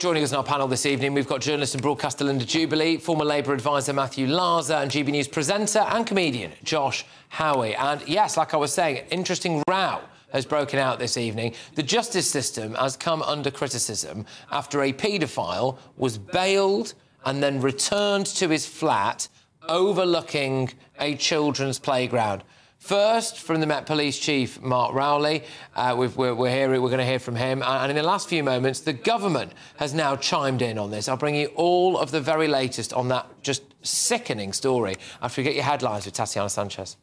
Joining us on our panel this evening, we've got journalist and broadcaster Linda Jubilee, former Labour advisor Matthew Laza and GB News presenter and comedian Josh Howie. And yes, like I was saying, interesting row has broken out this evening. The justice system has come under criticism after a paedophile was bailed and then returned to his flat overlooking a children's playground. First, from the Met Police Chief, Mark Rowley. We're going to hear from him. And in the last few moments, the government has now chimed in on this. I'll bring you all of the very latest on that just sickening story after we get your headlines with Tatiana Sanchez.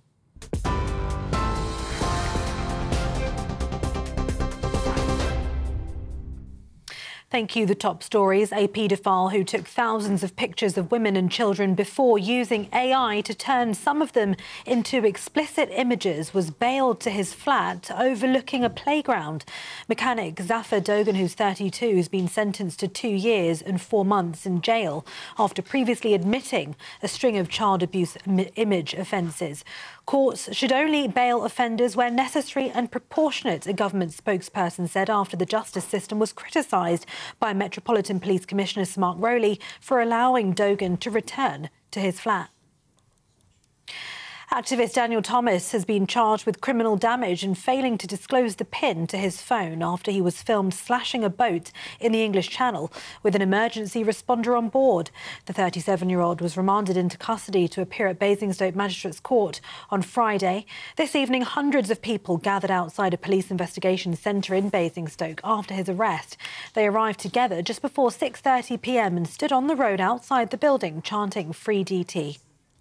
Thank you. The top stories. A paedophile who took thousands of pictures of women and children before using AI to turn some of them into explicit images was bailed to his flat overlooking a playground. Mechanic Zafar Dogan, who's 32, has been sentenced to 2 years and 4 months in jail after previously admitting a string of child abuse image offences. Courts should only bail offenders where necessary and proportionate, a government spokesperson said after the justice system was criticised by Metropolitan Police Commissioner Mark Rowley for allowing Dogan to return to his flat. Activist Daniel Thomas has been charged with criminal damage and failing to disclose the PIN to his phone after he was filmed slashing a boat in the English Channel with an emergency responder on board. The 37-year-old was remanded into custody to appear at Basingstoke Magistrates Court on Friday. This evening, hundreds of people gathered outside a police investigation centre in Basingstoke after his arrest. They arrived together just before 6:30 p.m. and stood on the road outside the building chanting "Free DT."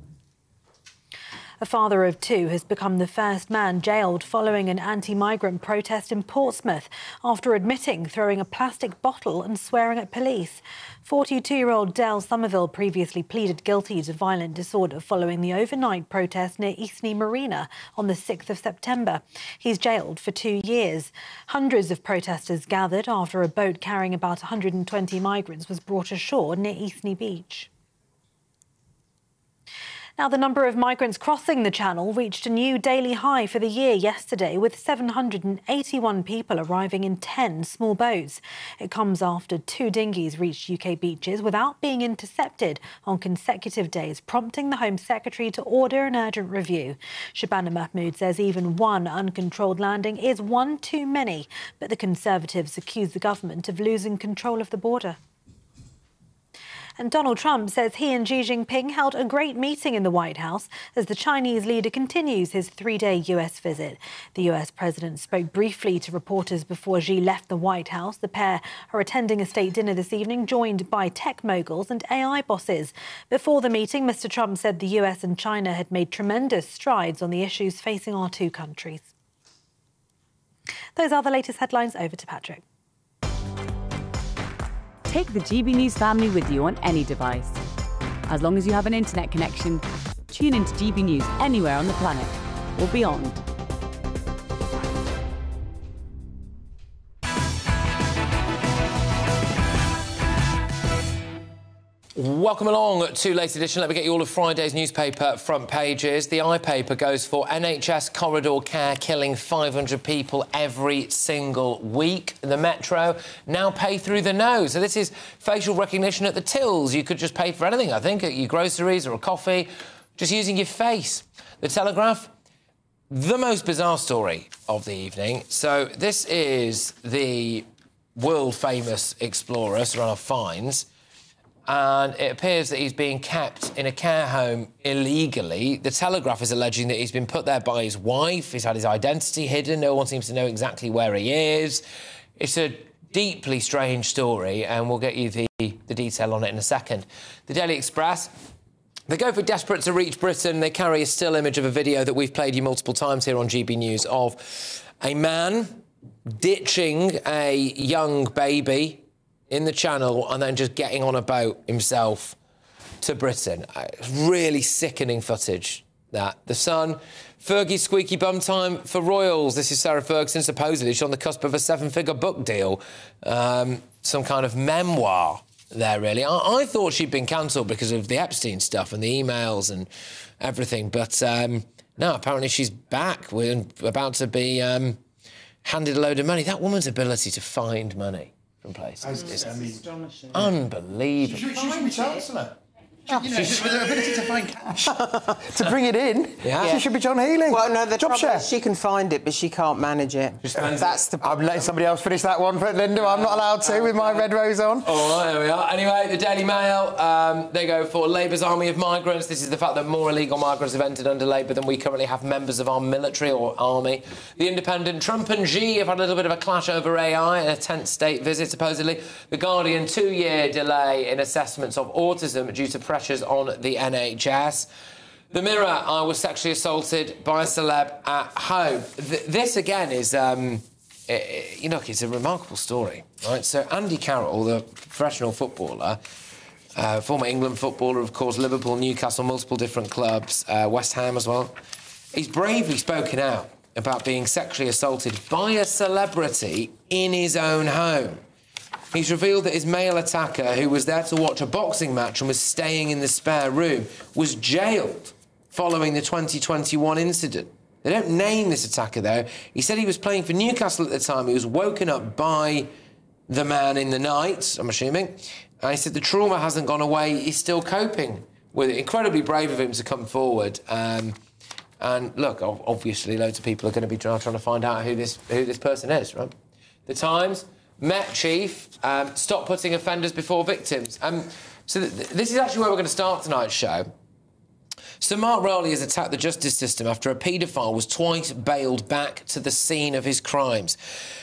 A father of 2 has become the first man jailed following an anti-migrant protest in Portsmouth after admitting throwing a plastic bottle and swearing at police. 42-year-old Dale Somerville previously pleaded guilty to violent disorder following the overnight protest near Eastney Marina on the 6th of September. He's jailed for 2 years. Hundreds of protesters gathered after a boat carrying about 120 migrants was brought ashore near Eastney Beach. Now, the number of migrants crossing the Channel reached a new daily high for the year yesterday, with 781 people arriving in 10 small boats. It comes after 2 dinghies reached UK beaches without being intercepted on consecutive days, prompting the Home Secretary to order an urgent review. Shabana Mahmood says even one uncontrolled landing is one too many, but the Conservatives accuse the government of losing control of the border. And Donald Trump says he and Xi Jinping held a great meeting in the White House as the Chinese leader continues his 3-day US visit. The US president spoke briefly to reporters before Xi left the White House. The pair are attending a state dinner this evening, joined by tech moguls and AI bosses. Before the meeting, Mr. Trump said the US and China had made tremendous strides on the issues facing our 2 countries. Those are the latest headlines. Over to Patrick. Take the GB News family with you on any device. As long as you have an internet connection, tune into GB News anywhere on the planet or beyond. Welcome along to Late Edition. Let me get you all of Friday's newspaper front pages. The iPaper goes for NHS corridor care killing 500 people every single week. The Metro now pay through the nose. So this is facial recognition at the tills. You could just pay for anything, I think, at your groceries or a coffee, just using your face. The Telegraph, the most bizarre story of the evening. So this is the world-famous explorer, Sir Ralph Fiennes, and it appears that he's being kept in a care home illegally. The Telegraph is alleging that he's been put there by his wife. He's had his identity hidden. No one seems to know exactly where he is. It's a deeply strange story, and we'll get you the detail on it in a second. The Daily Express, they go for desperate to reach Britain. They carry a still image of a video that we've played you multiple times here on GB News of a man ditching a young baby in the Channel and then just getting on a boat himself to Britain. Really sickening footage, that. The Sun, Fergie's squeaky bum time for royals. This is Sarah Ferguson, supposedly. She's on the cusp of a 7-figure book deal. Some kind of memoir there, really. I thought she'd been cancelled because of the Epstein stuff and the emails and everything, but no, apparently she's back. We're about to be handed a load of money. That woman's ability to find money from places. It's astonishing. Unbelievable. She should be Chancellor. With her ability to find cash. To bring it in, Yeah. she should be John Healy. Well, no, the Job trouble share. is she can find it, but she can't manage it. That's the I'm letting somebody else finish that one, Linda. I'm not allowed to with my red rose on. All right, there we are. Anyway, the Daily Mail, they go for Labour's army of migrants. This is the fact that more illegal migrants have entered under Labour than we currently have members of our military or army. The Independent, Trump and Xi have had a little bit of a clash over AI and a 10th state visit, supposedly. The Guardian, 2-year delay in assessments of autism due to pressures on the NHS. The Mirror, I was sexually assaulted by a celeb at home. This, again, is... it's a remarkable story, right? So Andy Carroll, the professional footballer, former England footballer, of course, Liverpool, Newcastle, multiple different clubs, West Ham as well. He's bravely spoken out about being sexually assaulted by a celebrity in his own home. He's revealed that his male attacker, who was there to watch a boxing match and was staying in the spare room, was jailed following the 2021 incident. They don't name this attacker, though. He said he was playing for Newcastle at the time. He was woken up by the man in the night, I'm assuming. And he said the trauma hasn't gone away. He's still coping with it. Incredibly brave of him to come forward. And look, obviously, loads of people are going to be trying to find out who this person is, right? The Times, Met Chief, stop putting offenders before victims. So this is actually where we're going to start tonight's show. So Mark Rowley has attacked the justice system after a paedophile was twice bailed back to the scene of his crimes.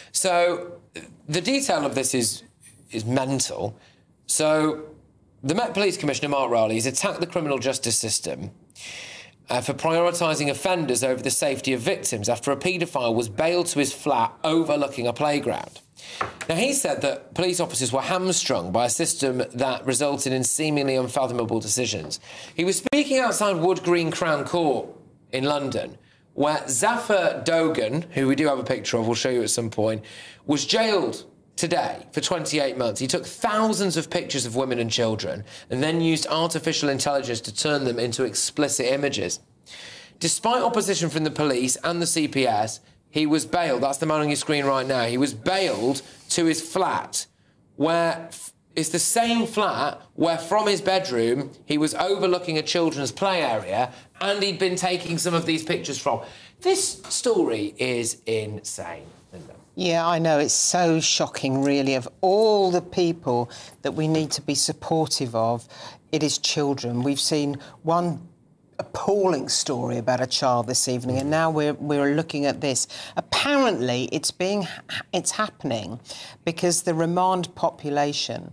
So the detail of this is mental. So the Met Police Commissioner, Mark Rowley, has attacked the criminal justice system for prioritising offenders over the safety of victims after a paedophile was bailed to his flat overlooking a playground. Now, he said that police officers were hamstrung by a system that resulted in seemingly unfathomable decisions. He was speaking outside Wood Green Crown Court in London, where Zafar Dogan, who we do have a picture of, we'll show you at some point, was jailed today for 28 months. He took thousands of pictures of women and children and then used artificial intelligence to turn them into explicit images. Despite opposition from the police and the CPS, he was bailed. That's the man on your screen right now. He was bailed to his flat, where it's the same flat where from his bedroom he was overlooking a children's play area and he'd been taking some of these pictures from. This story is insane, isn't it? Yeah, I know. It's so shocking, really. Of all the people that we need to be supportive of, it is children. We've seen one appalling story about a child this evening, and now we're looking at this. Apparently, it's happening because the remand population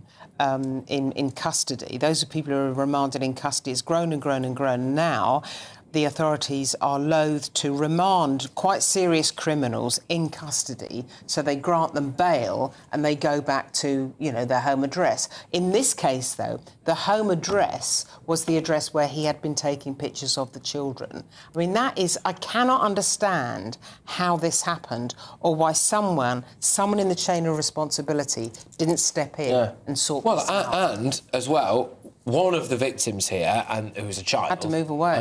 in custody, those are people who are remanded in custody, has grown and grown and grown. Now, the authorities are loath to remand quite serious criminals in custody, so they grant them bail and they go back to, their home address. In this case, though, the home address was the address where he had been taking pictures of the children. I mean, I cannot understand how this happened or why someone in the chain of responsibility didn't step in and sort this out. Well, and as well, one of the victims here, and who was a child, had to move away.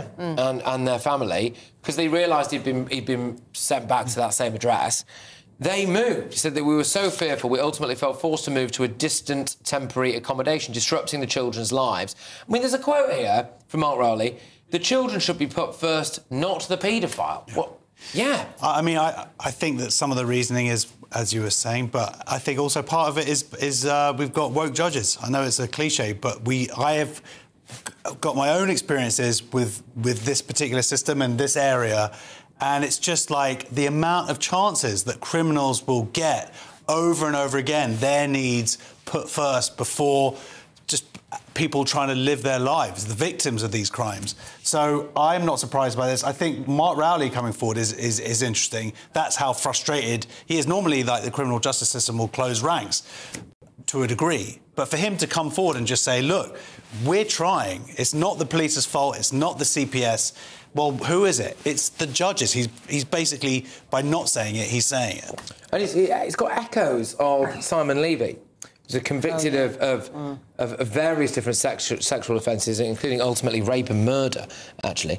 And their family, because they realised he'd been sent back to that same address. They moved. He said that we were so fearful, we ultimately felt forced to move to a distant temporary accommodation, disrupting the children's lives. I mean, there's a quote here from Mark Rowley: "The children should be put first, not the paedophile." Yeah. What? Yeah. I mean, I think that some of the reasoning is, as you were saying, but I think also part of it is we've got woke judges. I know it's a cliche, but I have got my own experiences with this particular system and this area, and it's just like the amount of chances that criminals will get over and over again, their needs put first before just people trying to live their lives, the victims of these crimes. So I'm not surprised by this. I think Mark Rowley coming forward is interesting. That's how frustrated he is. Normally, like, the criminal justice system will close ranks to a degree. But for him to come forward and just say, look, we're trying. It's not the police's fault. It's not the CPS. Well, who is it? It's the judges. He's basically, by not saying it, he's saying it. And it's got echoes of Simon Levy. He was convicted of various different sexual offences, including ultimately rape and murder, actually.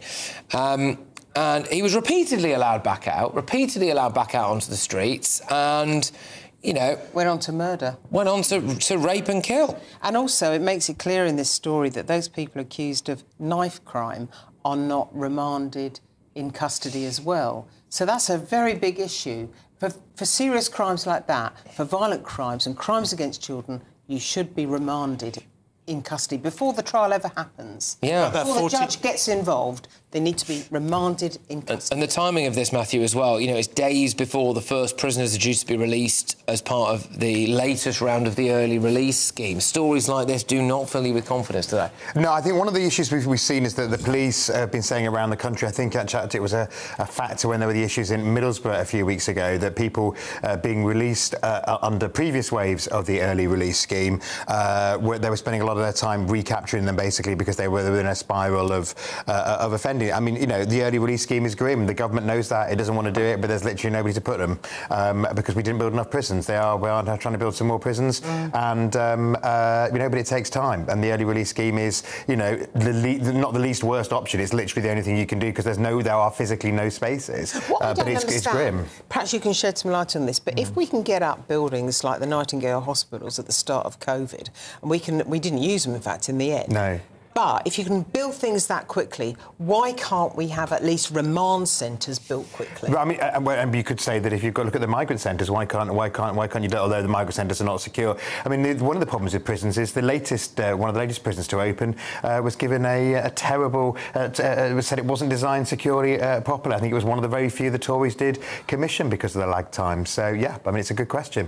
And he was repeatedly allowed back out onto the streets. And you know... Went on to murder. Went on to rape and kill. And also, it makes it clear in this story that those people accused of knife crime are not remanded in custody as well. So that's a very big issue. For serious crimes like that, for violent crimes and crimes against children, you should be remanded in custody before the trial ever happens. Yeah. Before the judge gets involved, they need to be remanded in custody. And the timing of this, Matthew, as well, you know, it's days before the first prisoners are due to be released as part of the latest round of the early release scheme. Stories like this do not fill you with confidence, do they? No, I think one of the issues we've seen is that the police have been saying around the country, I think actually it was a factor when there were the issues in Middlesbrough a few weeks ago, that people being released under previous waves of the early release scheme, they were spending a lot of their time recapturing them, basically, because they were in a spiral of offending. I mean, you know, the early release scheme is grim. The government knows that. It doesn't want to do it, but there's literally nobody to put them because we didn't build enough prisons. We are now trying to build some more prisons, and you know, but it takes time. And the early release scheme is, you know, not the least worst option. It's literally the only thing you can do because there are physically no spaces. But it's grim. Perhaps you can shed some light on this. But if we can get up buildings like the Nightingale hospitals at the start of COVID, and we didn't use them, in fact, in the end. No. But if you can build things that quickly, why can't we have at least remand centres built quickly? But, I mean, and you could say that if you've got to look at the migrant centres, why can't you do it, although the migrant centres are not secure? I mean, one of the problems with prisons is one of the latest prisons to open was given a terrible, said it wasn't designed securely properly. I think it was one of the very few the Tories did commission because of the lag time. So, yeah, I mean, it's a good question.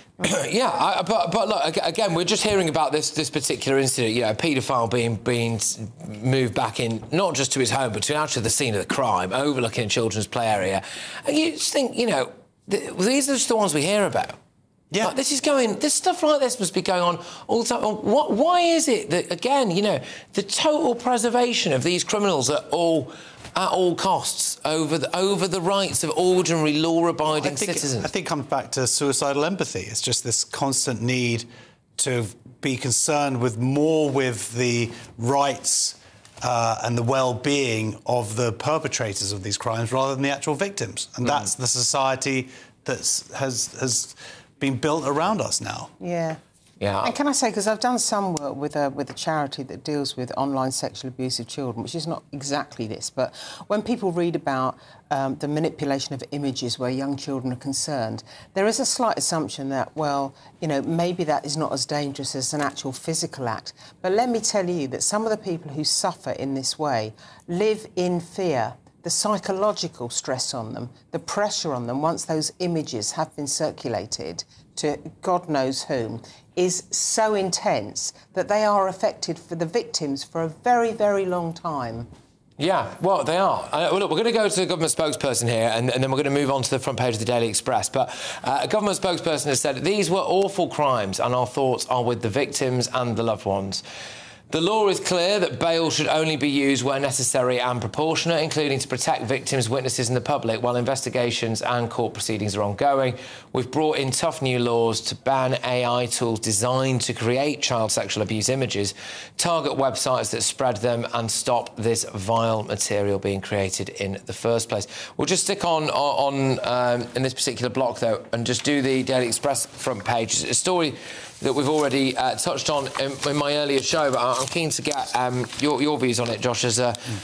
Yeah, but look, again, we're just hearing about this particular incident, you know, a paedophile being moved back in, not just to his home, but to actually the scene of the crime, overlooking a children's play area. And you just think, you know, these are just the ones we hear about. Yeah. Like, this stuff like this must be going on all the time. Why is it that, again, you know, the total preservation of these criminals at all costs over the rights of ordinary law-abiding citizens? I think it comes back to suicidal empathy. It's just this constant need to be concerned with the rights and the well-being of the perpetrators of these crimes rather than the actual victims. And that's the society that has been built around us now. Yeah. Yeah. And can I say, because I've done some work with a charity that deals with online sexual abuse of children, which is not exactly this, but when people read about the manipulation of images where young children are concerned, there is a slight assumption that, well, you know, maybe that is not as dangerous as an actual physical act. But let me tell you that some of the people who suffer in this way live in fear. The psychological stress on them, the pressure on them once those images have been circulated to God knows whom, is so intense that they are affected for the victims for a very, very long time. Yeah, well, they are. Well, look, we're going to go to the government spokesperson here and then we're going to move on to the front page of the Daily Express. But a government spokesperson has said these were awful crimes and our thoughts are with the victims and the loved ones. The law is clear that bail should only be used where necessary and proportionate, including to protect victims, witnesses and the public, while investigations and court proceedings are ongoing. We've brought in tough new laws to ban AI tools designed to create child sexual abuse images, target websites that spread them and stop this vile material being created in the first place. We'll just stick on in this particular block, though, and just do the Daily Express front page. It's a story that we've already touched on in my earlier show, but I'm keen to get your views on it, Josh, as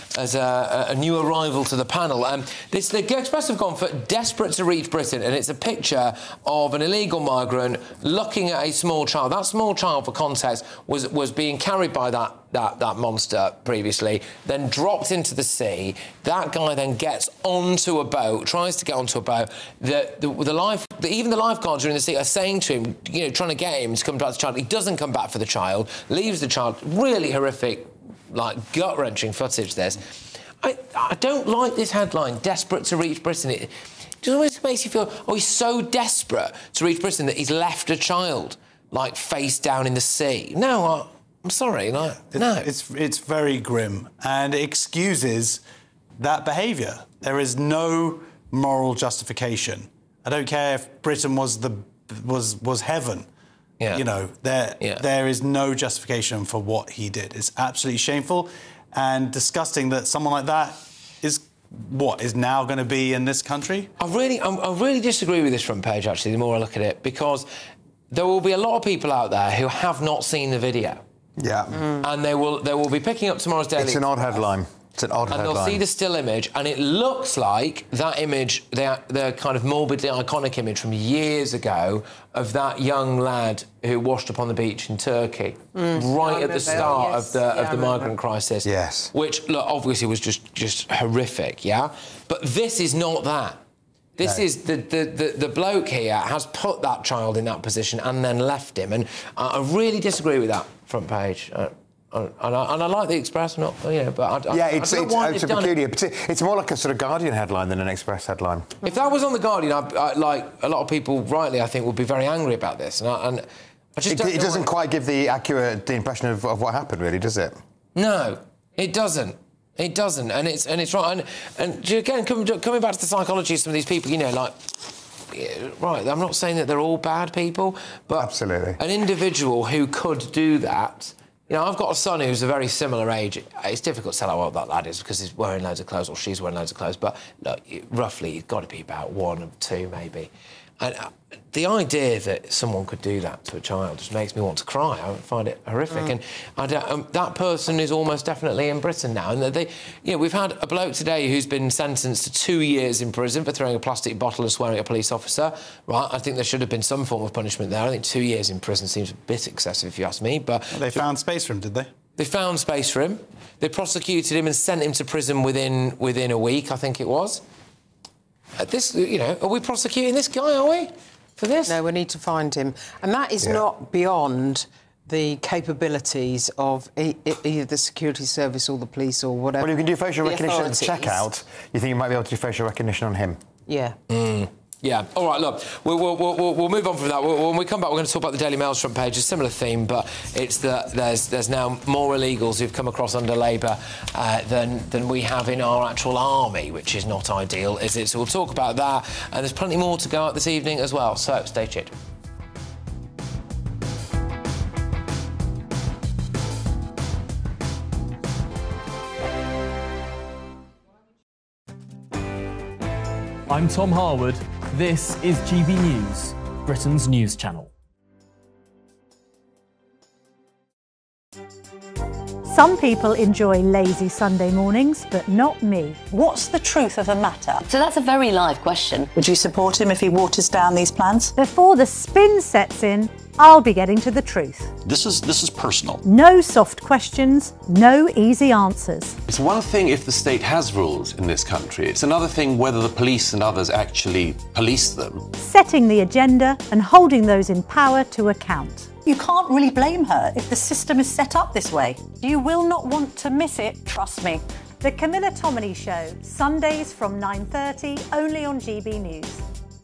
a new arrival to the panel. The Express have gone for desperate to reach Britain, and it's a picture of an illegal migrant looking at a small child. That small child, for context, was being carried by that monster previously, then dropped into the sea. That guy then gets onto a boat, tries to get onto a boat. Even the lifeguards are in the sea are saying to him, you know, trying to get him to come back to the child. He doesn't come back for the child, leaves the child. Really horrific, like, gut-wrenching footage, this. I don't like this headline, desperate to reach Britain. It just always makes you feel, oh, he's so desperate to reach Britain that he's left a child, like, face down in the sea. No, I'm sorry, no. It's very grim and it excuses that behaviour. There is no moral justification. I don't care if Britain was heaven. Yeah. You know, there is no justification for what he did. It's absolutely shameful and disgusting that someone like that is what is now going to be in this country? I really disagree with this front page, actually, the more I look at it, because there will be a lot of people out there who have not seen the video. Yeah. And they will be picking up tomorrow's Daily It's an odd headline. It's an odd headline. And they'll see the still image, and it looks like that image, the kind of morbidly iconic image from years ago of that young lad who washed up on the beach in Turkey, right at the start of the migrant crisis. Yes. Which, look, obviously was just horrific, yeah? But this is not that. This is the bloke here has put that child in that position and then left him, and I really disagree with that front page. And I like the Express, but it's peculiar. It's more like a sort of Guardian headline than an Express headline. If that was on the Guardian, like a lot of people, rightly, I think, would be very angry about this. And I just don't. It doesn't quite give the impression of what happened, really, does it? No, it doesn't. It doesn't, and it's right. And again, coming back to the psychology of some of these people, right. I'm not saying that they're all bad people, but absolutely, an individual who could do that. I've got a son who's a very similar age. It's difficult to tell how old that lad is because he's wearing loads of clothes or she's wearing loads of clothes, but look, roughly he's got to be about 1 or 2 maybe. And the idea that someone could do that to a child just makes me want to cry. I find it horrific. And that person is almost definitely in Britain now. And we've had a bloke today who's been sentenced to 2 years in prison for throwing a plastic bottle and swearing at a police officer. Right? I think there should have been some form of punishment there. I think 2 years in prison seems a bit excessive, if you ask me. But they found space for him, did they? They found space for him. They prosecuted him and sent him to prison within a week, I think it was. Are we prosecuting this guy, are we, for this? No, we need to find him. And that is not beyond the capabilities of either the security service or the police or whatever. Well, you can do facial recognition at the checkout. You think you might be able to do facial recognition on him? Yeah. Yeah. All right, look, we'll move on from that. When we come back, we're going to talk about the Daily Mail's front page, a similar theme, but it's that there's now more illegals who've come across under Labour than we have in our actual army, which is not ideal, is it? So we'll talk about that, and there's plenty more to go out this evening as well, so stay tuned. I'm Tom Harwood. This is GB News, Britain's news channel. Some people enjoy lazy Sunday mornings, but not me. What's the truth of the matter? So that's a very live question. Would you support him if he waters down these plans? Before the spin sets in, I'll be getting to the truth. This is personal. No soft questions, no easy answers. It's one thing if the state has rules in this country. It's another thing whether the police and others actually police them. Setting the agenda and holding those in power to account. You can't really blame her if the system is set up this way. You will not want to miss it, trust me. The Camilla Tominey Show, Sundays from 9:30, only on GB News.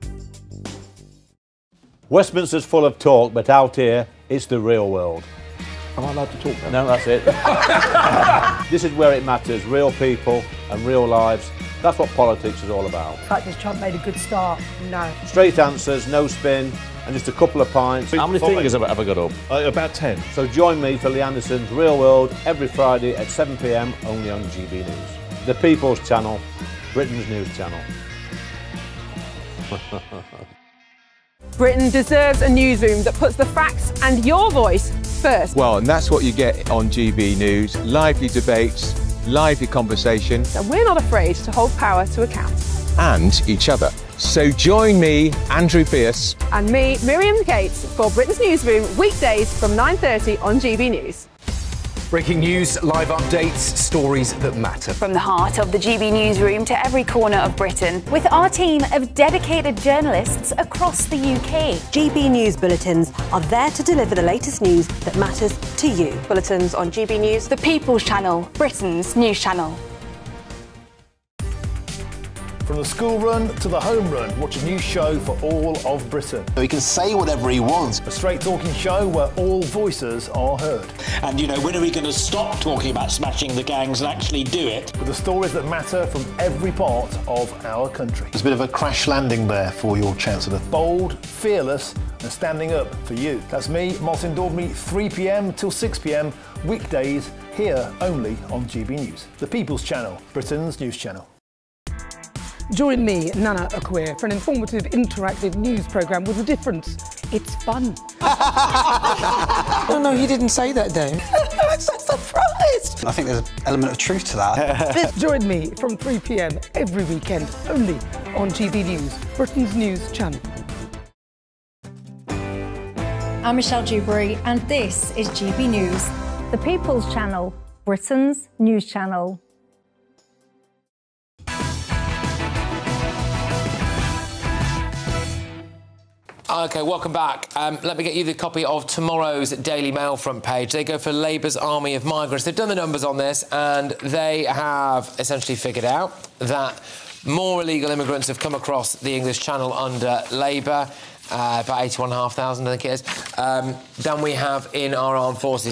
Westminster's full of talk, but out here, it's the real world. Am I allowed to talk then? No, that's it. This is where it matters, real people and real lives. That's what politics is all about. The fact is Trump made a good start. No. Straight answers, no spin, and just a couple of pints. How many fingers have I ever got up? About 10. So join me for Lee Anderson's Real World every Friday at 7 p.m, only on GB News. The People's Channel, Britain's news channel. Britain deserves a newsroom that puts the facts and your voice first. Well, and that's what you get on GB News. Lively debates, lively conversation. And we're not afraid to hold power to account. And each other. So join me, Andrew Pierce. And me, Miriam Gates, for Britain's Newsroom, weekdays from 9:30 on GB News. Breaking news, live updates, stories that matter. From the heart of the GB Newsroom to every corner of Britain, with our team of dedicated journalists across the UK. GB News bulletins are there to deliver the latest news that matters to you. Bulletins on GB News, the People's Channel, Britain's news channel. From the school run to the home run, watch a new show for all of Britain. So he can say whatever he wants. A straight talking show where all voices are heard. And, when are we going to stop talking about smashing the gangs and actually do it? With the stories that matter from every part of our country. There's a bit of a crash landing there for your Chancellor. Bold, fearless and standing up for you. That's me, Martin Daubney, 3 p.m. till 6 p.m, weekdays, here only on GB News. The People's Channel, Britain's news channel. Join me, Nana Akweer, for an informative, interactive news programme with a difference. It's fun. No, you didn't say that, Dave. I'm so surprised. I think there's an element of truth to that. Join me from 3 p.m. every weekend, only on GB News, Britain's news channel. I'm Michelle Dewberry, and this is GB News, the People's Channel, Britain's news channel. OK, welcome back. Let me get you the copy of tomorrow's Daily Mail front page. They go for Labour's army of migrants. They've done the numbers on this, and they have essentially figured out that more illegal immigrants have come across the English Channel under Labour, about 81,500, I think it is, than we have in our armed forces.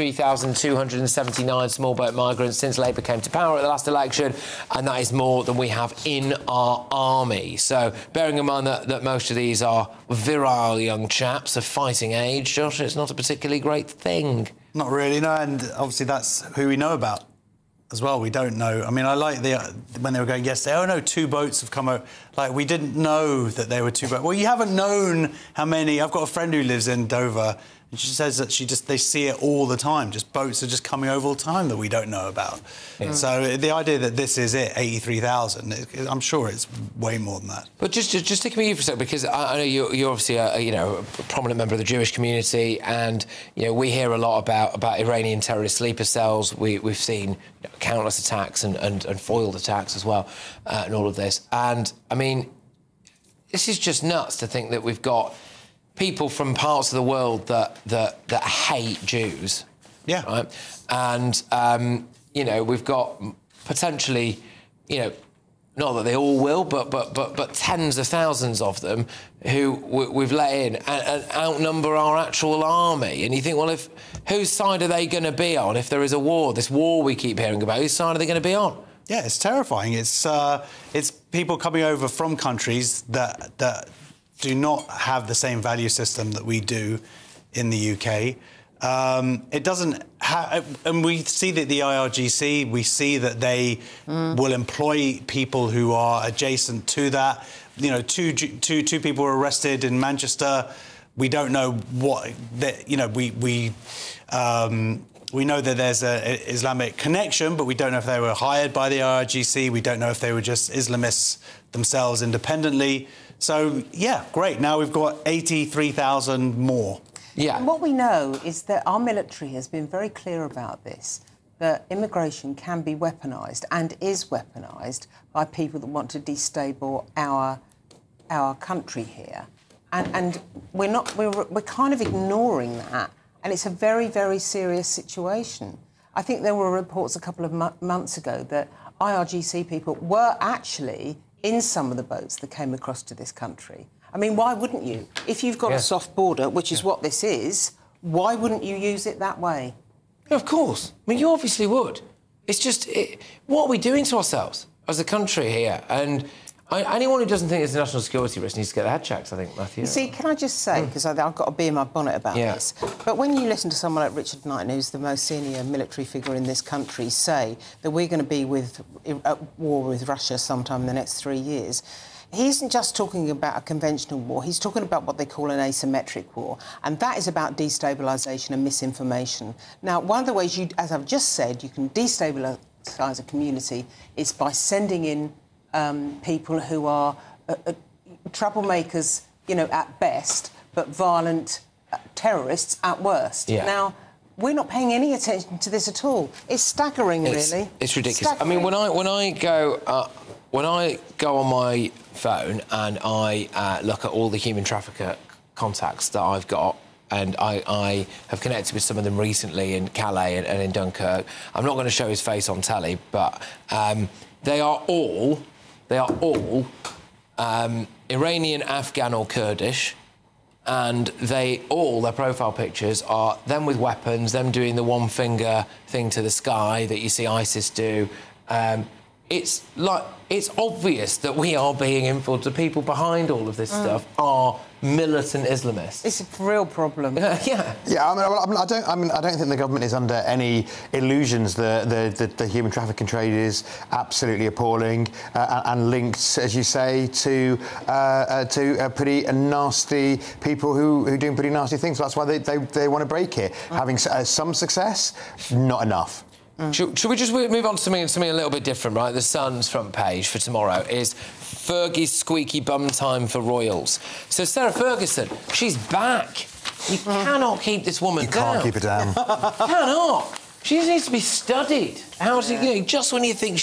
83,279 small boat migrants since Labour came to power at the last election, and that is more than we have in our army. So, bearing in mind that most of these are virile young chaps of fighting age, Josh, it's not a particularly great thing. Not really, no, and obviously that's who we know about as well. We don't know. I mean, I like when they were going yesterday, oh no, 2 boats have come out. Like, we didn't know that there were 2 boats. Well, you haven't known how many. I've got a friend who lives in Dover, and she says that they see it all the time. Just boats are just coming over all the time that we don't know about. Yeah. So the idea that this is it, 83,000, I'm sure it's way more than that. But just stick with you for a second, because I know you're obviously a prominent member of the Jewish community, and we hear a lot about Iranian terrorist sleeper cells. We've seen countless attacks and foiled attacks as well, and all of this. And I mean, this is just nuts to think that we've got people from parts of the world that hate Jews. Yeah. Right? And we've got potentially, not that they all will, but tens of thousands of them who we've let in and outnumber our actual army. And you think, well, whose side are they going to be on if there is a war? This war we keep hearing about, whose side are they going to be on? Yeah, it's terrifying. It's people coming over from countries that do not have the same value system that we do in the UK. It doesn't have, and we see that the IRGC, we see that they will employ people who are adjacent to that. Two people were arrested in Manchester. We don't know what we know that there's an Islamic connection, but we don't know if they were hired by the IRGC. We don't know if they were just Islamists themselves independently. So, yeah, great. Now we've got 83,000 more. Yeah. And what we know is that our military has been very clear about this, that immigration can be weaponised and is weaponised by people that want to destabilise our country here. And we're kind of ignoring that. And it's a very, very serious situation. I think there were reports a couple of months ago that IRGC people were actually in some of the boats that came across to this country. I mean, why wouldn't you? If you've got a soft border, which is what this is, why wouldn't you use it that way? Yeah, of course. I mean, you obviously would. It's just, what are we doing to ourselves as a country here? And anyone who doesn't think it's a national security risk needs to get their head checked, I think, Matthew. You see, can I just say, because I've got to be in my bonnet about this, but when you listen to someone like Richard Knighton, who's the most senior military figure in this country, say that we're going to be at war with Russia sometime in the next 3 years, he isn't just talking about a conventional war, he's talking about what they call an asymmetric war, and that is about destabilisation and misinformation. Now, one of the ways as I've just said, you can destabilise a community is by sending in people who are troublemakers, at best, but violent terrorists at worst. Yeah. Now, we're not paying any attention to this at all. It's staggering, really. It's ridiculous. I mean, when I go on my phone and I look at all the human trafficker contacts that I've got, and I have connected with some of them recently in Calais and in Dunkirk. I'm not going to show his face on telly, but they are all Iranian, Afghan or Kurdish, and their profile pictures are them with weapons, them doing the one-finger thing to the sky that you see ISIS do. it's like, it's obvious that we are being influenced. The people behind all of this stuff are militant Islamists. It's a real problem. Yeah. Yeah, I don't think the government is under any illusions. The human trafficking trade is absolutely appalling and linked, as you say, to pretty nasty people who are doing pretty nasty things. That's why they want to break it. Having some success, not enough. Should we just move on to something a little bit different, right? The Sun's front page for tomorrow is Fergie's squeaky bum time for royals. So Sarah Ferguson, she's back. You cannot keep this woman down. You can't keep her down. Cannot. She needs to be studied. How to, just when you think